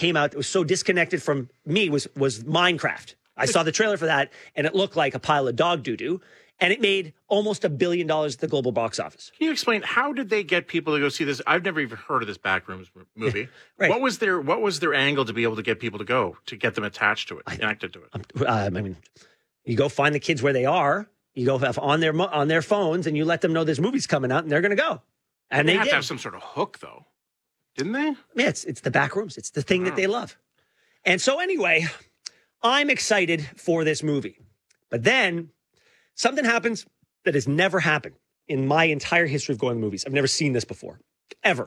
came out that was so disconnected from me was Minecraft. I saw the trailer for that, and it looked like a pile of dog doo-doo, and it made almost $1 billion at the global box office. Can you explain, how did they get people to go see this? I've never even heard of this Backrooms movie. Right. What was their angle to be able to get people to go, to get them attached to it, connected to it? I mean, you go find the kids where they are. You go on their phones, and you let them know there's movies coming out, and they're going to go. And They they have did. to have some sort of hook, though, didn't they? Yeah, it's the back rooms. It's the thing that they love. And so anyway, I'm excited for this movie. But then something happens that has never happened in my entire history of going to movies. I've never seen this before, ever.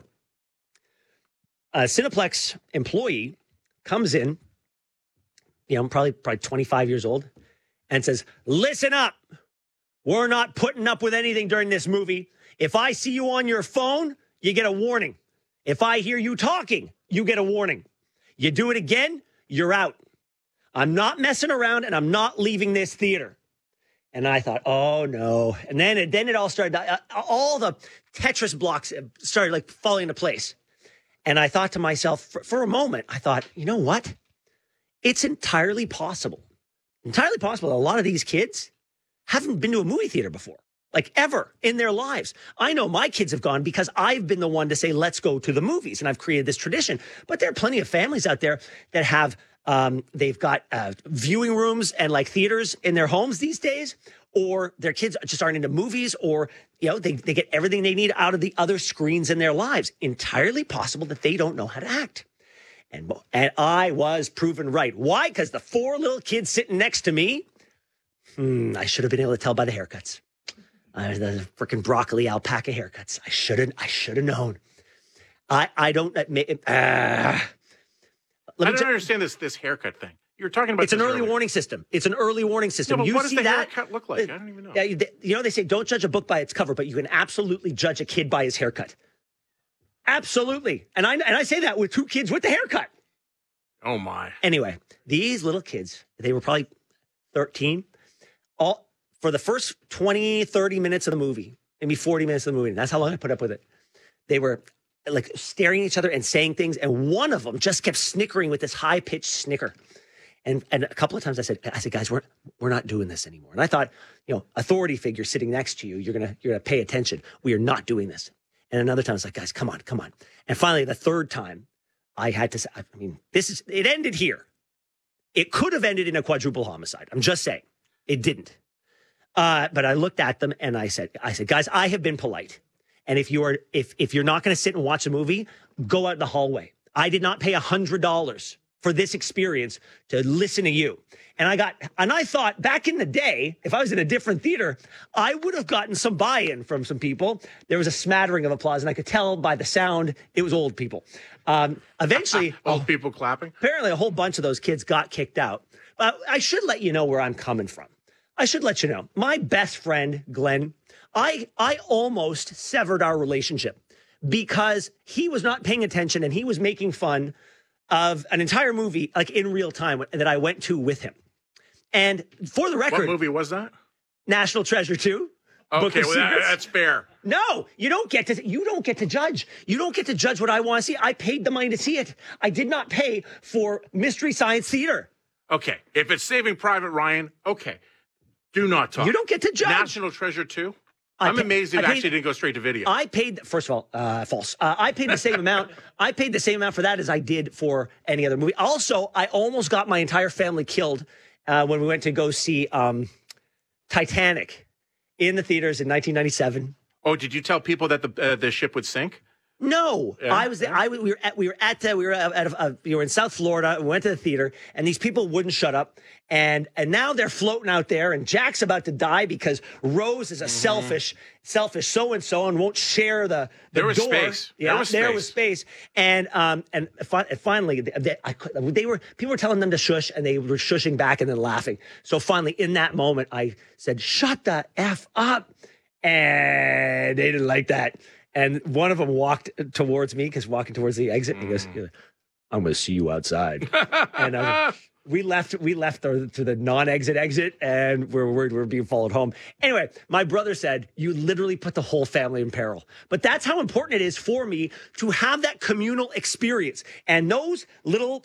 A Cineplex employee comes in, probably 25 years old, and says, listen up. We're not putting up with anything during this movie. If I see you on your phone, you get a warning. If I hear you talking, you get a warning. You do it again, you're out. I'm not messing around, and I'm not leaving this theater. And I thought, oh, no. And then it all started. All the Tetris blocks started falling into place. And I thought to myself, for a moment, I thought, you know what? It's entirely possible that a lot of these kids haven't been to a movie theater before, ever in their lives. I know my kids have gone because I've been the one to say, let's go to the movies. And I've created this tradition. But there are plenty of families out there that have, they've got viewing rooms and theaters in their homes these days, or their kids just aren't into movies, or, they get everything they need out of the other screens in their lives. Entirely possible that they don't know how to act. And I was proven right. Why? Because the 4 little kids sitting next to me, I should have been able to tell by the haircuts. The freaking broccoli alpaca haircuts. I should have known. I don't. Let me I don't understand this haircut thing. You're talking about. It's an early warning system. It's an early warning system. No, but you what does see the that? haircut look like? I don't even know. Yeah, they say don't judge a book by its cover, but you can absolutely judge a kid by his haircut. Absolutely, and I say that with 2 kids with the haircut. Oh my. Anyway, these little kids, they were probably 13. All for the first 20, 30 minutes of the movie, maybe 40 minutes of the movie. And that's how long I put up with it. They were staring at each other and saying things. And one of them just kept snickering with this high pitched snicker. And a couple of times I said, guys, we're not doing this anymore. And I thought, authority figure sitting next to you, you're gonna pay attention. We are not doing this. And another time I was like, guys, come on. And finally, the third time I had to say, it ended here. It could have ended in a quadruple homicide. I'm just saying. It didn't. But I looked at them and I said, guys, I have been polite. And if you're not going to sit and watch a movie, go out in the hallway. I did not pay $100 for this experience to listen to you. And I thought back in the day, if I was in a different theater, I would have gotten some buy-in from some people. There was a smattering of applause, and I could tell by the sound it was old people. Eventually, old people clapping. Apparently, a whole bunch of those kids got kicked out. I should let you know where I'm coming from. I should let you know. My best friend, Glenn, I almost severed our relationship because he was not paying attention and he was making fun of an entire movie in real time that I went to with him. And for the record, what movie was that? National Treasure 2. Okay, well, that's fair. No, you don't get to judge. You don't get to judge what I want to see. I paid the money to see it. I did not pay for Mystery Science Theater. Okay, if it's Saving Private Ryan, okay. Do not talk. You don't get to judge. National Treasure 2? I'm amazed it actually didn't go straight to video. I paid, first of all, false. I paid the same amount. I paid the same amount for that as I did for any other movie. Also, I almost got my entire family killed when we went to go see Titanic in the theaters in 1997. Oh, did you tell people that the ship would sink? No, Yeah. We were in South Florida. We went to the theater, and these people wouldn't shut up. And now they're floating out there, and Jack's about to die because Rose is a selfish so-and-so and won't share the There was door. space. Yeah, there was space. And finally, people were telling them to shush, and they were shushing back and then laughing. So finally, in that moment, I said, "Shut the F up," and they didn't like that. And one of them walked towards me, walking towards the exit, and he goes, "I'm going to see you outside." And we left to the non-exit exit, and we're being followed home. Anyway, my brother said, "You literally put the whole family in peril." But that's how important it is for me to have that communal experience. And those little